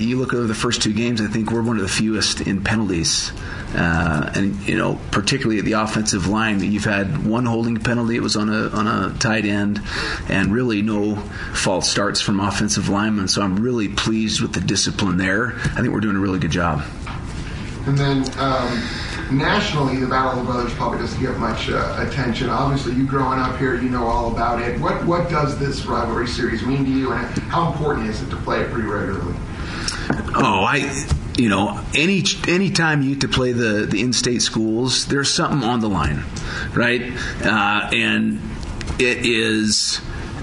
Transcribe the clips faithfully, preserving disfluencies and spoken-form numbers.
you look over the first two games, I think we're one of the fewest in penalties. Uh, and, you know, particularly at the offensive line, you've had one holding penalty. It was on a on a tight end, and really no false starts from offensive linemen. So I'm really pleased with the discipline there. I think we're doing a really good job. And then um, nationally, the Battle of the Brothers probably doesn't get much uh, attention. Obviously, you growing up here, you know all about it. What what does this rivalry series mean to you, and how important is it to play it pretty regularly? Oh, I... You know, any any time you get to play the, the in-state schools, there's something on the line, right? Uh, and it is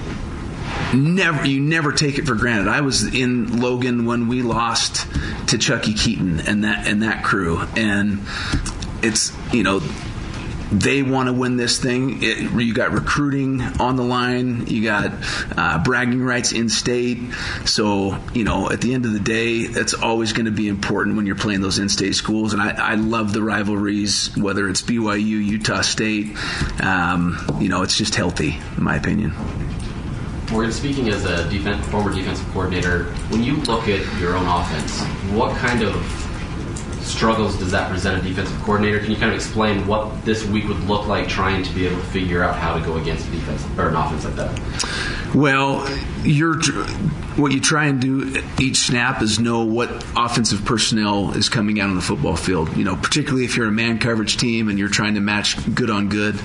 never you never take it for granted. I was in Logan when we lost to Chucky Keaton and that and that crew, and it's, you know, they want to win this thing. It, you got recruiting on the line. You got uh, bragging rights in state. So, you know, at the end of the day, it's always going to be important when you're playing those in-state schools. And I, I love the rivalries, whether it's B Y U, Utah State. Um, you know, it's just healthy, in my opinion. Morgan, speaking as a defense, former defensive coordinator, when you look at your own offense, what kind of struggles does that present a defensive coordinator? Can you kind of explain what this week would look like trying to be able to figure out how to go against a defense or an offense like that? Well, you're what you try and do each snap is know what offensive personnel is coming out on the football field. You know, particularly if you're a man coverage team and you're trying to match good on good.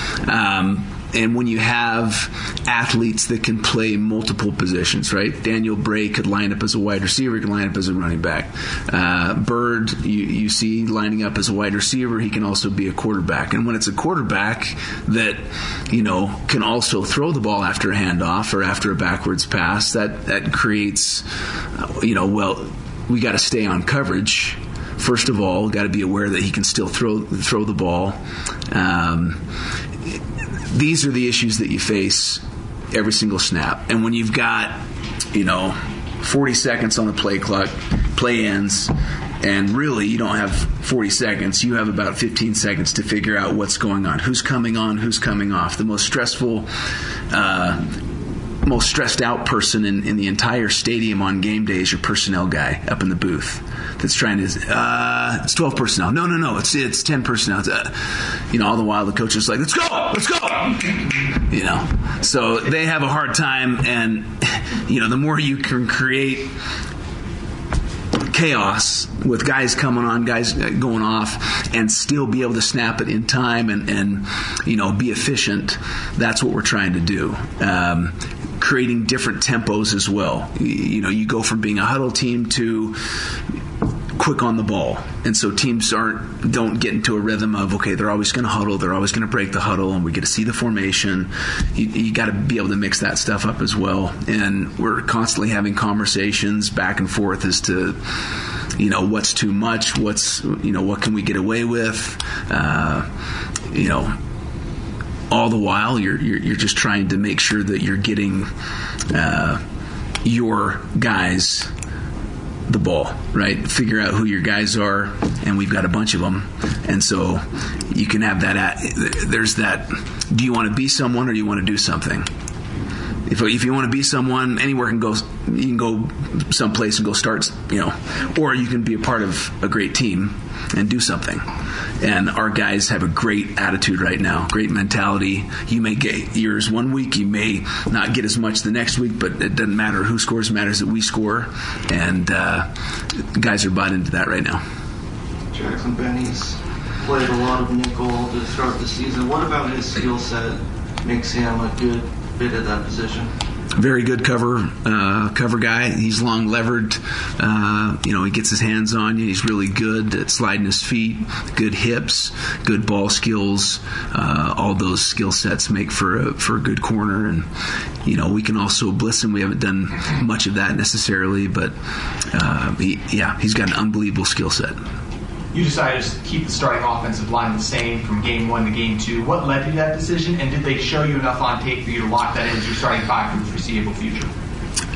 Um, And when you have athletes that can play multiple positions, right? Daniel Bray could line up as a wide receiver, he could line up as a running back. Uh, Bird, you, you see lining up as a wide receiver, he can also be a quarterback. And when it's a quarterback that, you know, can also throw the ball after a handoff or after a backwards pass, that, that creates, uh, you know, well, we got to stay on coverage. First of all, got to be aware that he can still throw throw the ball. Um, These are the issues that you face every single snap. And when you've got, you know, forty seconds on the play clock, play ends, and really you don't have forty seconds, you have about fifteen seconds to figure out what's going on, who's coming on, who's coming off. The most stressful, uh, most stressed out person in, in the entire stadium on game day is your personnel guy up in the booth that's trying to, uh, it's twelve personnel. No, no, no, it's it's ten personnel. It's, uh, you know, all the while the coach is like, let's go, let's go. You know, so they have a hard time, and, you know, the more you can create chaos with guys coming on, guys going off, and still be able to snap it in time and, and you know, be efficient, that's what we're trying to do. Um, creating different tempos as well. You know, you go from being a huddle team to quick on the ball, and so teams aren't don't get into a rhythm of, okay, they're always going to huddle, they're always going to break the huddle, and we get to see the formation. You, you got to be able to mix that stuff up as well, and we're constantly having conversations back and forth as to, you know, what's too much, what's, you know, what can we get away with, uh, you know. All the while, you're, you're you're just trying to make sure that you're getting uh, your guys the ball, right? Figure out who your guys are, and we've got a bunch of them, and so you can have that. At, there's that. Do you want to be someone, or do you want to do something? If if you want to be someone, anywhere can go. You can go someplace and go start, you know, or you can be a part of a great team and do something. And our guys have a great attitude right now, great mentality. You may get yours one week, you may not get as much the next week, but it doesn't matter who scores. It matters that we score, and uh, guys are bought into that right now. Jackson Benny's played a lot of nickel to start the season. What about his skill set makes him a good fit at that position? Very good cover uh, cover guy. He's long levered. Uh, you know, he gets his hands on you. He's really good at sliding his feet, good hips, good ball skills. Uh, all those skill sets make for a, for a good corner. And, you know, we can also blitz him. We haven't done much of that necessarily, but uh, he, yeah, he's got an unbelievable skill set. You decided to keep the starting offensive line the same from game one to game two. What led to that decision, and did they show you enough on tape for you to lock that in as your starting five for the foreseeable future?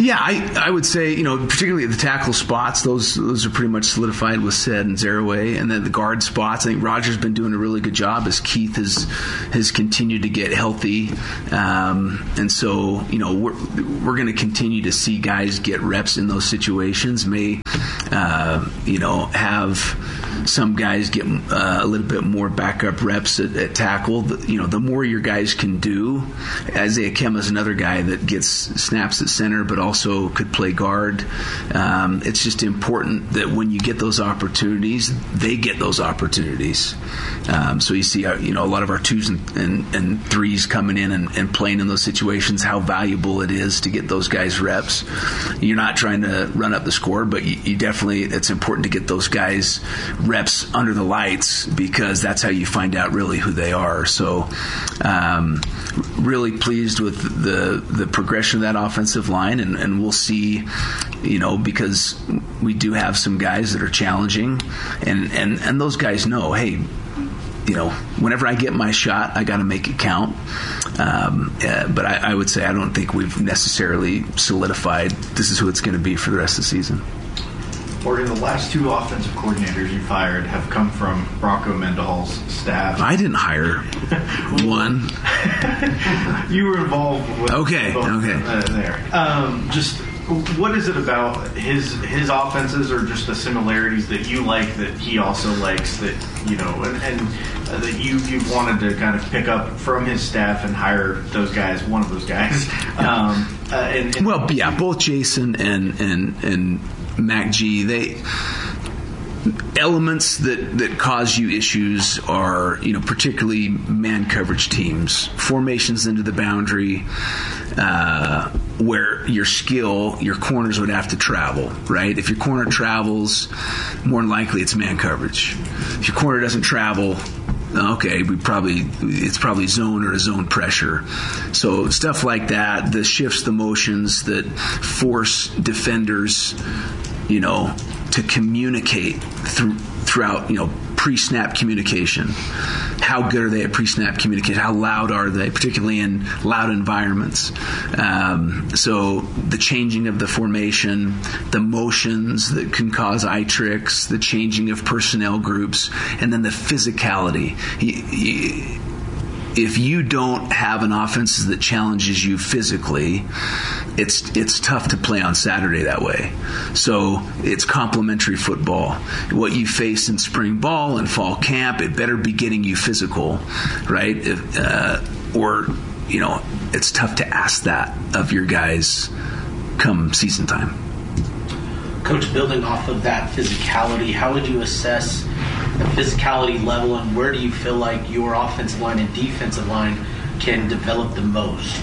Yeah, I, I would say, you know, particularly at the tackle spots, those those are pretty much solidified with Sed and Zaraway. And then the guard spots, I think Roger's been doing a really good job as Keith has has continued to get healthy. Um, and so, you know, we're, we're going to continue to see guys get reps in those situations. May, uh, you know, have some guys get uh, a little bit more backup reps at, at tackle. The, you know, the more your guys can do. Isaiah Kema is another guy that gets snaps at center, but also could play guard. Um, it's just important that when you get those opportunities, they get those opportunities. Um, so you see, our, you know, a lot of our twos and, and, and threes coming in and, and playing in those situations, how valuable it is to get those guys reps. You're not trying to run up the score, but you, you definitely, it's important to get those guys reps under the lights, because that's how you find out really who they are. So um, really pleased with the the progression of that offensive line, and, and we'll see, you know, because we do have some guys that are challenging, and, and, and those guys know, hey, you know, whenever I get my shot, I got to make it count. Um, uh, but I, I would say I don't think we've necessarily solidified this is who it's going to be for the rest of the season. Morgan, the last two offensive coordinators you fired have come from Bronco Mendenhall's staff. I didn't hire one. You were involved with okay, both okay. Uh, there. Um, just what is it about his his offenses, or just the similarities that you like that he also likes, that you know, and, and uh, that you you've wanted to kind of pick up from his staff and hire those guys, one of those guys. Um, uh, and, and well, yeah, both Jason and and and Mac G, they elements that, that cause you issues are, you know, particularly man coverage teams, formations into the boundary, uh, where your skill, your corners would have to travel, right? If your corner travels, more than likely it's man coverage. If your corner doesn't travel, okay, we probably it's probably zone or a zone pressure. So stuff like that, the shifts, the motions that force defenders, you know, to communicate through throughout, you know, pre-snap communication. How good are they at pre-snap communication? How loud are they, particularly in loud environments? Um, so the changing of the formation, the motions that can cause eye tricks, the changing of personnel groups, and then the physicality. He, he, if you don't have an offense that challenges you physically, it's it's tough to play on Saturday that way. So it's complementary football. What you face in spring ball and fall camp, it better be getting you physical, right? If, uh, or, you know, it's tough to ask that of your guys come season time. Coach, building off of that physicality, how would you assess the physicality level, and where do you feel like your offensive line and defensive line can develop the most?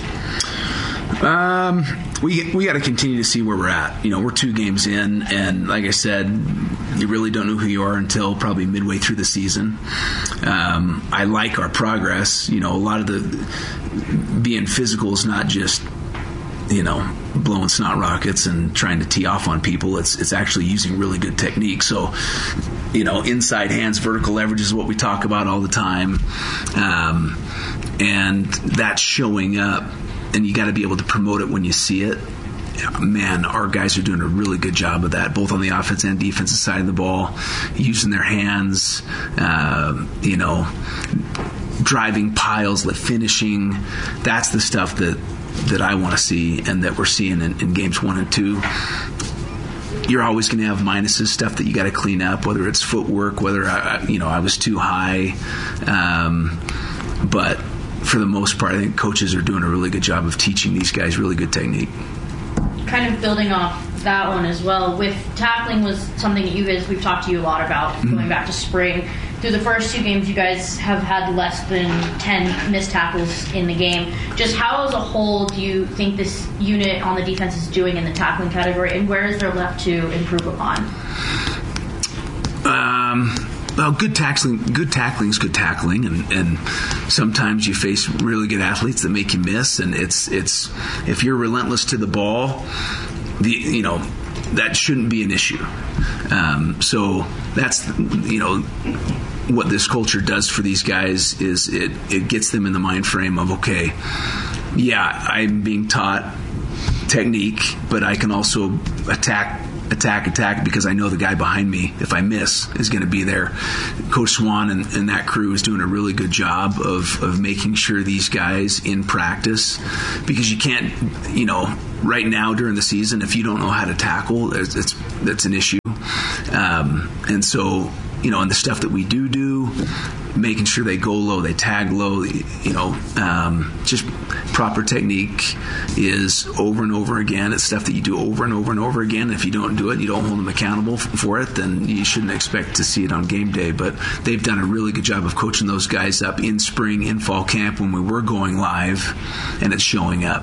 Um, we we got to continue to see where we're at. You know, we're two games in, and like I said, you really don't know who you are until probably midway through the season. Um, I like our progress. You know, a lot of the being physical is not just, you know, blowing snot rockets and trying to tee off on people. It's it's actually using really good technique. So, you know, inside hands, vertical leverage is what we talk about all the time, um, and that's showing up. And you got to be able to promote it when you see it. Man, our guys are doing a really good job of that, both on the offense and defensive side of the ball, using their hands, uh, you know, driving piles, finishing. That's the stuff that that I want to see and that we're seeing in, in games one and two. You're always going to have minuses, stuff that you got to clean up, whether it's footwork, whether I, you know, I was too high, um, but for the most part, I think coaches are doing a really good job of teaching these guys really good technique. Kind of building off that one as well, with tackling was something that you guys, we've talked to you a lot about mm-hmm. going back to spring. Through the first two games, you guys have had less than ten missed tackles in the game. Just how as a whole do you think this unit on the defense is doing in the tackling category, and where is there left to improve upon? Um... Well, good tackling, good tackling is good tackling, and, and sometimes you face really good athletes that make you miss. And it's it's if you're relentless to the ball, the you know that shouldn't be an issue. Um, so that's you know what this culture does for these guys is it it gets them in the mind frame of, okay, yeah, I'm being taught technique, but I can also attack, attack, attack because I know the guy behind me, if I miss, is going to be there. Coach Swan and, and that crew is doing a really good job of, of making sure these guys in practice, because you can't, you know, right now during the season, if you don't know how to tackle, it's, it's that's an issue. Um, and so, you know, and the stuff that we do do, making sure they go low, they tag low, you know, um, just proper technique is over and over again. It's stuff that you do over and over and over again. If you don't do it, you don't hold them accountable for it, then you shouldn't expect to see it on game day. But they've done a really good job of coaching those guys up in spring, in fall camp when we were going live, and it's showing up.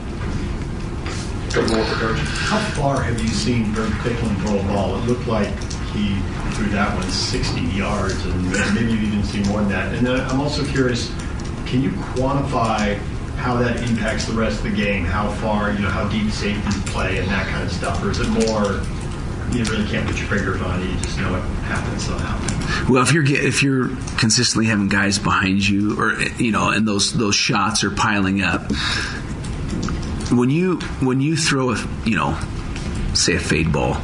How far have you seen Bert Pickling throw a ball? It looked like he threw that one sixty yards, and maybe you even see more than that. And then I'm also curious, can you quantify how that impacts the rest of the game? How far, you know, how deep safeties play and that kind of stuff? Or is it more, you really can't put your fingers on it, you just know it happens somehow? Well, if you're if you're consistently having guys behind you, or, you know, and those those shots are piling up, when you when you throw a, you know, say a fade ball,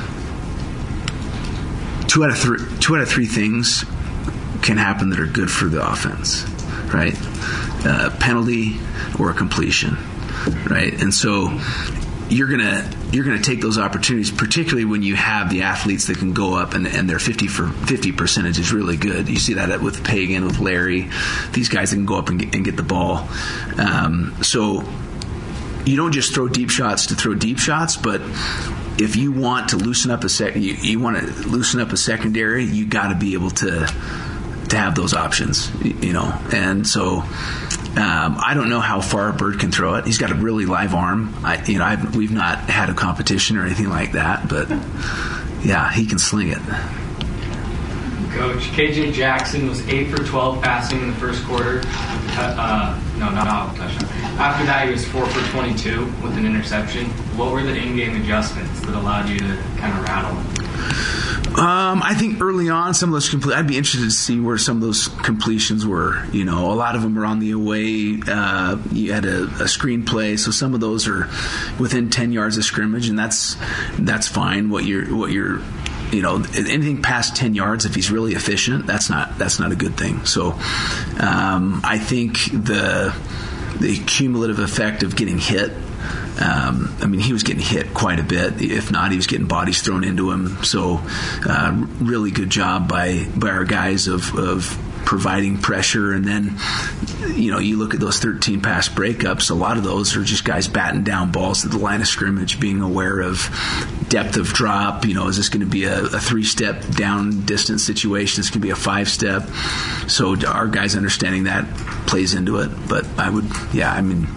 two out of three two out of three things can happen that are good for the offense, right? A penalty or a completion, right? And so you're gonna you're gonna take those opportunities, particularly when you have the athletes that can go up and, and their fifty for fifty percentage is really good. You see that with Pagan, with Larry, these guys that can go up and get, and get the ball. Um, so you don't just throw deep shots to throw deep shots, but if you want to loosen up a sec, you, you want to loosen up a secondary, you got to be able to to have those options, you know. And so um, I don't know how far Bird can throw it. He's got a really live arm. I, you know, I've, we've not had a competition or anything like that, but yeah, he can sling it. Coach, K J Jackson was eight for twelve passing in the first quarter. Uh, no, not not a touchdown. After that, he was four for twenty-two with an interception. What were the in-game adjustments that allowed you to kind of rattle him? Um, I think early on, some of those complete. I'd be interested to see where some of those completions were. You know, a lot of them were on the away. Uh, you had a, a screen play, so some of those are within ten yards of scrimmage, and that's that's fine. What you're what you're You know, anything past ten yards, if he's really efficient, that's not that's not a good thing. So, um, I think the the cumulative effect of getting hit. Um, I mean, he was getting hit quite a bit. If not, he was getting bodies thrown into him. So, uh, really good job by by our guys of of providing pressure. And then, you know, you look at those thirteen pass breakups, a lot of those are just guys batting down balls at the line of scrimmage, being aware of depth of drop. You know, is this going to be a, a three-step down distance situation? Is it going to be a five-step? So our guys understanding that plays into it. But I would, yeah, I mean,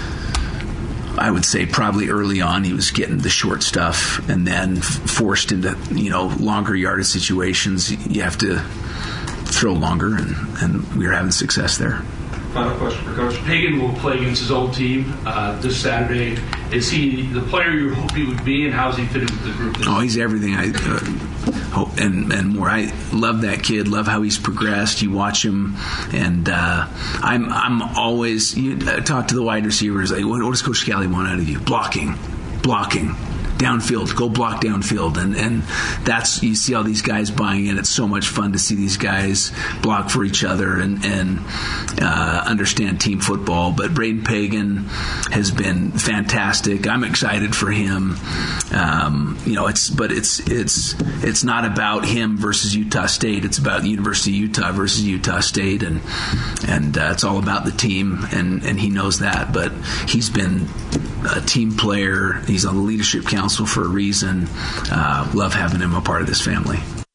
I would say probably early on he was getting the short stuff, and then forced into, you know, longer yardage situations. You have to throw longer, and, and we were having success there. Final question for Coach. Pagan will play against his old team uh, this Saturday. Is he the player you hope he would be, and how is he fitting with the group? This oh, he's everything I uh, hope and, and more. I love that kid. Love how he's progressed. You watch him, and uh, I'm I'm always you uh, talk to the wide receivers. Like, what, what does Coach Scally want out of you? Blocking, blocking. Downfield, go block downfield, and and that's, you see all these guys buying in. It's so much fun to see these guys block for each other and and uh, understand team football. But Braden Pagan has been fantastic. I'm excited for him. Um, you know, it's but it's it's it's not about him versus Utah State. It's about the University of Utah versus Utah State, and and uh, it's all about the team, and and he knows that. But he's been a team player. He's on the leadership council for a reason. Uh, love having him a part of this family.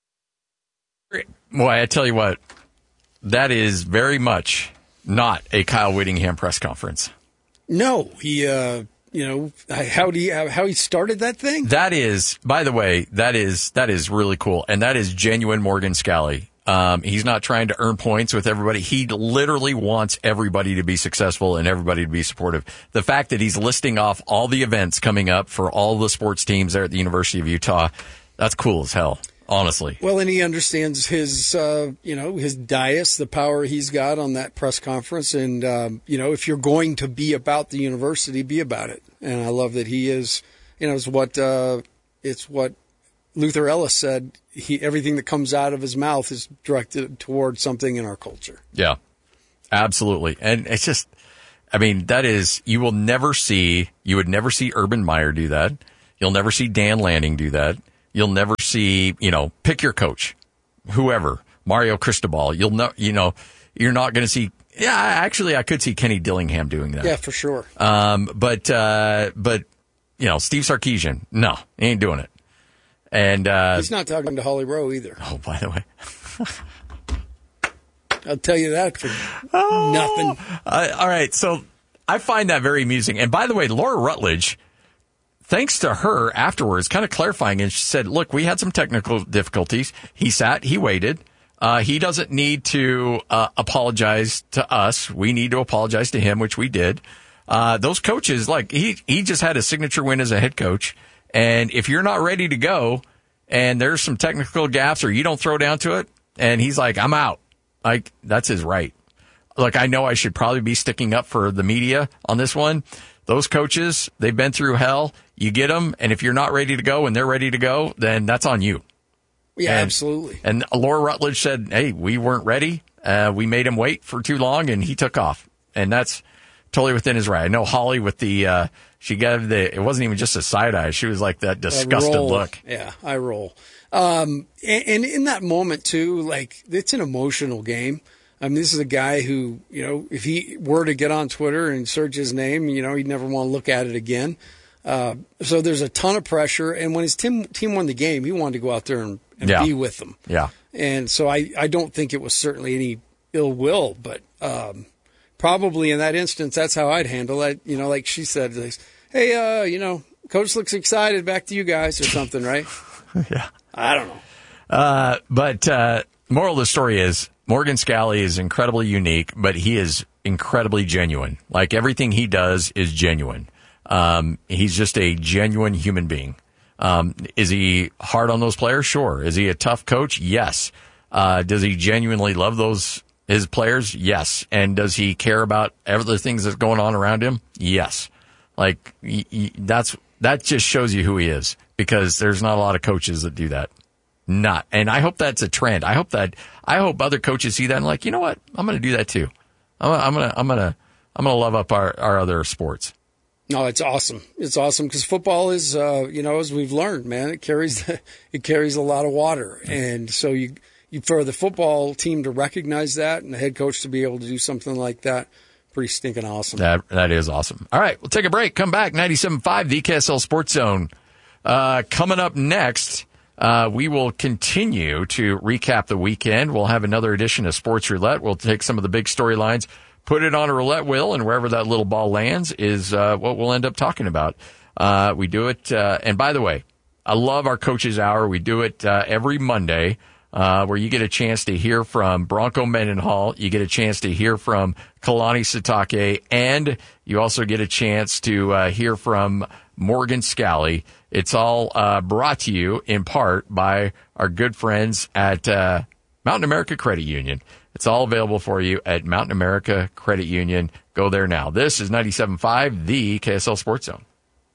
Well, I tell you what, that is very much not a Kyle Whittingham press conference. No, he, uh, you know, how he how he started that thing. That is, by the way, that is that is really cool, and that is genuine Morgan Scally. Um, he's not trying to earn points with everybody. He literally wants everybody to be successful and everybody to be supportive. The fact that he's listing off all the events coming up for all the sports teams there at the University of Utah, that's cool as hell. honestly. Well, and he understands his, uh, you know, his dais, the power he's got on that press conference. And, um, you know, if you're going to be about the university, be about it. And I love that he is, you know, it's what, uh, it's what Luther Ellis said. He, everything that comes out of his mouth is directed towards something in our culture. Yeah, absolutely. And it's just, I mean, that is, you will never see, you would never see Urban Meyer do that. You'll never see Dan Lanning do that. You'll never see, you know, pick your coach, whoever, Mario Cristobal. You'll know, you know, you're not going to see. Yeah, actually, I could see Kenny Dillingham doing that. Yeah, for sure. Um, but uh, but you know, Steve Sarkisian, no, he ain't doing it. And uh, he's not talking to Holly Rowe either. Oh, by the way, I'll tell you that for oh, nothing. Uh, all right, so I find that very amusing. And by the way, Laura Rutledge, thanks to her afterwards, kind of clarifying, and she said, look, we had some technical difficulties. He sat, he waited. Uh, he doesn't need to uh, apologize to us. We need to apologize to him, which we did. Uh, those coaches, like, he, he just had a signature win as a head coach. And if you're not ready to go and there's some technical gaps or you don't throw down to it, and he's like, I'm out. Like, that's his right. Look, I know I should probably be sticking up for the media on this one. Those coaches, they've been through hell. You get them, and if you're not ready to go and they're ready to go, then that's on you. Yeah, and, absolutely. And Laura Rutledge said, hey, we weren't ready. Uh, we made him wait for too long, and he took off. And that's totally within his right. I know Holly with the, uh, she gave the, it wasn't even just a side eye. She was like that disgusted look. Yeah, I roll. Um, and, and in that moment, too, like, it's an emotional game. I mean, this is a guy who, you know, if he were to get on Twitter and search his name, you know, he'd never want to look at it again. Uh, so there's a ton of pressure. And when his team, team won the game, he wanted to go out there and, and yeah. be with them. Yeah. And so I, I don't think it was certainly any ill will, but um, probably in that instance, that's how I'd handle it. You know, like she said, like, hey, uh, you know, coach looks excited, back to you guys or something, right? Yeah. I don't know. Uh, but uh, moral of the story is, Morgan Scalley is incredibly unique, but he is incredibly genuine. Like, everything he does is genuine. Um, he's just a genuine human being. Um, is he hard on those players? Sure. Is he a tough coach? Yes. Uh, does he genuinely love those, his players? Yes. And does he care about other things that's going on around him? Yes. Like, y- y- that's, that just shows you who he is, because there's not a lot of coaches that do that. Not. And I hope that's a trend. I hope that, I hope other coaches see that and like, you know what? I'm going to do that too. I'm, I'm going to, I'm going to, I'm going to love up our, our other sports. No, it's awesome. It's awesome because football is, uh, you know, as we've learned, man, it carries, it carries a lot of water. And so you, you, for the football team to recognize that and the head coach to be able to do something like that, pretty stinking awesome. That, that is awesome. All right. We'll take a break. Come back. ninety-seven point five, the K S L Sports Zone. Uh, coming up next, Uh, we will continue to recap the weekend. We'll have another edition of Sports Roulette. We'll take some of the big storylines, put it on a roulette wheel, and wherever that little ball lands is uh, what we'll end up talking about. Uh, we do it, uh, and by the way, I love our Coaches Hour. We do it uh, every Monday, uh, where you get a chance to hear from Bronco Mendenhall. You get a chance to hear from Kalani Sitake, and you also get a chance to uh, hear from Morgan Scalley. It's all uh, brought to you in part by our good friends at uh, Mountain America Credit Union. It's all available for you at Mountain America Credit Union. Go there now. This is ninety-seven point five, the K S L Sports Zone.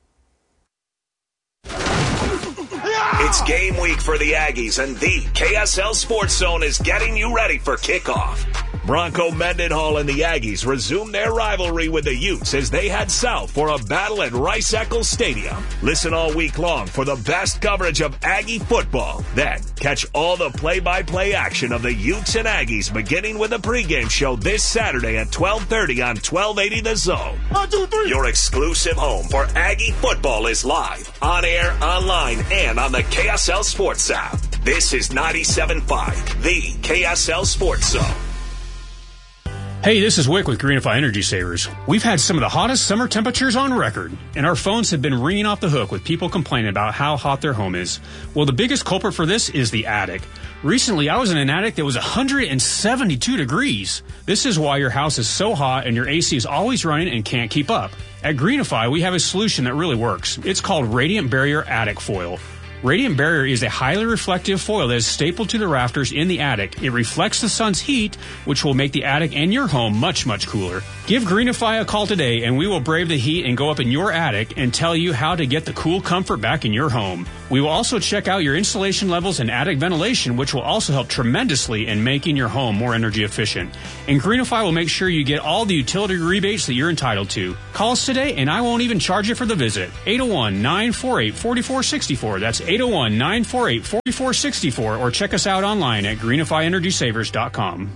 It's game week for the Aggies, and the K S L Sports Zone is getting you ready for kickoff. Bronco Mendenhall and the Aggies resume their rivalry with the Utes as they head south for a battle at Rice-Eccles Stadium. Listen all week long for the best coverage of Aggie football. Then catch all the play-by-play action of the Utes and Aggies beginning with a pregame show this Saturday at twelve thirty on twelve eighty The Zone. One, two, three. Your exclusive home for Aggie football is live, on air, online, and on the K S L Sports app. This is ninety-seven point five, the K S L Sports Zone. Hey, this is Wick with Greenify Energy Savers. We've had some of the hottest summer temperatures on record, and our phones have been ringing off the hook with people complaining about how hot their home is. Well, the biggest culprit for this is the attic. Recently, I was in an attic that was one hundred seventy-two degrees. This is why your house is so hot and your A C is always running and can't keep up. At Greenify, we have a solution that really works. It's called Radiant Barrier Attic Foil. Radiant Barrier is a highly reflective foil that is stapled to the rafters in the attic. It reflects the sun's heat, which will make the attic and your home much, much cooler. Give Greenify a call today, and we will brave the heat and go up in your attic and tell you how to get the cool comfort back in your home. We will also check out your installation levels and attic ventilation, which will also help tremendously in making your home more energy efficient. And Greenify will make sure you get all the utility rebates that you're entitled to. Call us today, and I won't even charge you for the visit. eight oh one, nine four eight, four four six four. That's eight oh one, nine four eight, four four six four. Or check us out online at greenify energy savers dot com.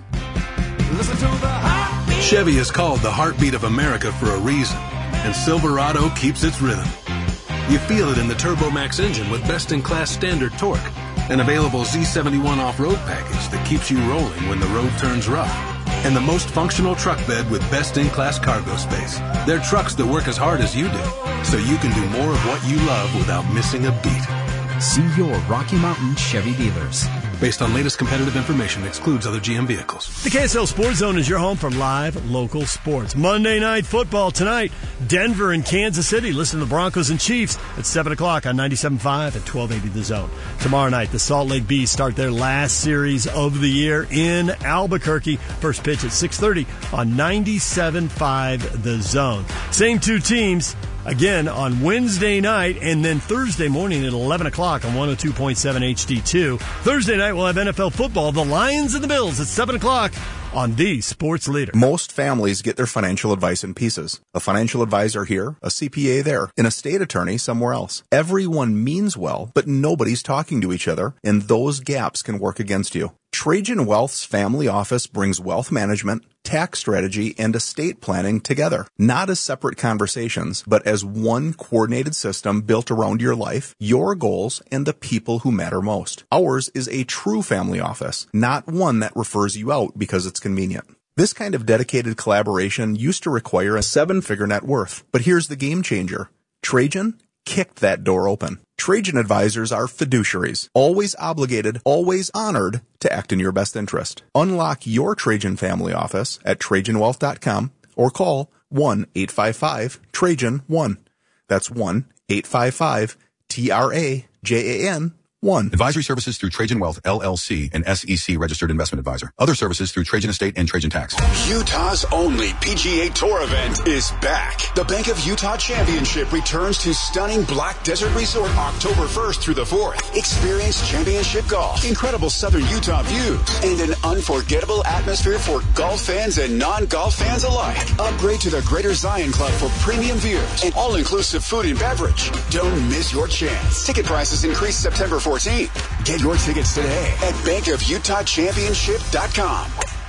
Chevy is called the heartbeat of America for a reason, and Silverado keeps its rhythm. You feel it in the TurboMax engine with best-in-class standard torque, an available Z seventy-one off-road package that keeps you rolling when the road turns rough, and the most functional truck bed with best-in-class cargo space. They're trucks that work as hard as you do, so you can do more of what you love without missing a beat. See your Rocky Mountain Chevy dealers. Based on latest competitive information, excludes other G M vehicles. The K S L Sports Zone is your home for live local sports. Monday Night Football tonight, Denver and Kansas City. Listen to the Broncos and Chiefs at seven o'clock on ninety-seven point five and twelve eighty The Zone. Tomorrow night, the Salt Lake Bees start their last series of the year in Albuquerque. First pitch at six thirty on ninety-seven point five The Zone. Same two teams again on Wednesday night, and then Thursday morning at eleven o'clock on one oh two point seven H D two. Thursday night, we'll have N F L football, the Lions and the Bills at seven o'clock on the Sports Leader. Most families get their financial advice in pieces. A financial advisor here, a C P A there, an estate attorney somewhere else. Everyone means well, but nobody's talking to each other, and those gaps can work against you. Trajan Wealth's family office brings wealth management, tax strategy, and estate planning together, not as separate conversations, but as one coordinated system built around your life, your goals, and the people who matter most. Ours is a true family office, not one that refers you out because it's convenient. This kind of dedicated collaboration used to require a seven-figure net worth, but here's the game changer. Trajan kicked that door open. Trajan advisors are fiduciaries, always obligated, always honored to act in your best interest. Unlock your Trajan family office at Trajan Wealth dot com or call one eight five five Trajan one. That's one eight five five T R A J A N one. Advisory services through Trajan Wealth, L L C, an S E C registered investment advisor. Other services through Trajan Estate and Trajan Tax. Utah's only P G A Tour event is back. The Bank of Utah Championship returns to stunning Black Desert Resort October first through the fourth. Experience championship golf, incredible southern Utah views, and an unforgettable atmosphere for golf fans and non-golf fans alike. Upgrade to the Greater Zion Club for premium views and all-inclusive food and beverage. Don't miss your chance. Ticket prices increase September fourteenth. Get your tickets today at bank of utah championship dot com.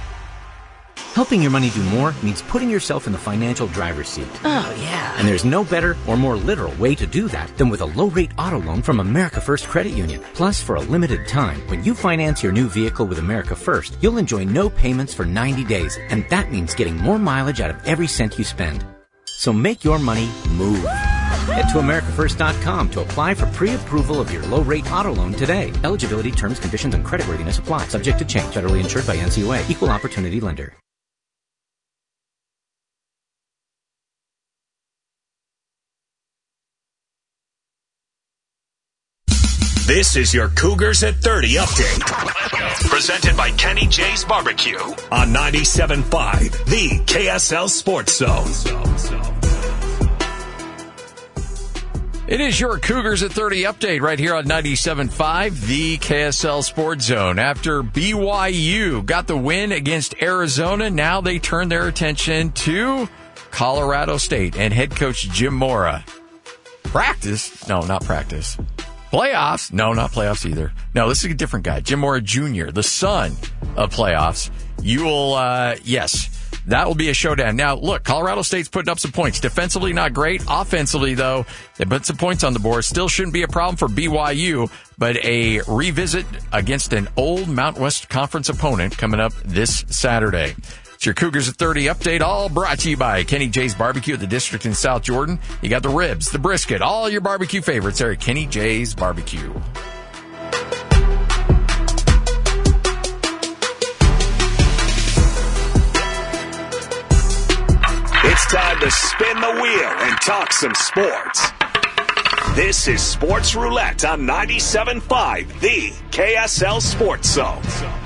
Helping your money do more means putting yourself in the financial driver's seat. Oh, yeah. And there's no better or more literal way to do that than with a low-rate auto loan from America First Credit Union. Plus, for a limited time, when you finance your new vehicle with America First, you'll enjoy no payments for ninety days, and that means getting more mileage out of every cent you spend. So make your money move. Head to America First dot com to apply for pre-approval of your low-rate auto loan today. Eligibility, terms, conditions, and creditworthiness apply. Subject to change. Federally insured by N C U A. Equal opportunity lender. This is your Cougars at thirty update. Presented by Kenny J's Barbecue on ninety-seven point five, the K S L Sports Zone. It is your Cougars at thirty update right here on ninety-seven point five, the K S L Sports Zone. After B Y U got the win against Arizona, now they turn their attention to Colorado State and head coach Jim Mora. Practice? No, not practice. Playoffs? No, not playoffs either. No, this is a different guy. Jim Mora Junior, the son of playoffs. You will, uh, yes, that will be a showdown. Now, look, Colorado State's putting up some points. Defensively, not great. Offensively, though, they put some points on the board. Still shouldn't be a problem for B Y U, but a revisit against an old Mountain West Conference opponent coming up this Saturday. It's your Cougars at thirty update, all brought to you by Kenny J's Barbecue at the District in South Jordan. You got the ribs, the brisket, all your barbecue favorites there at Kenny J's Barbecue. It's time to spin the wheel and talk some sports. This is Sports Roulette on ninety-seven point five, the K S L Sports Zone.